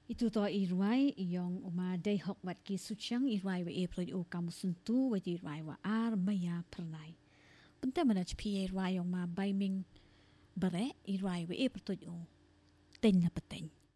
Itu to irwai iyong uma day hok wat ki suchang irwai wa April o kamusuntu wa irwai wa maya pernai. Punta manach pi irwai yong ma baiming bare irwai wa April o ten na pateng.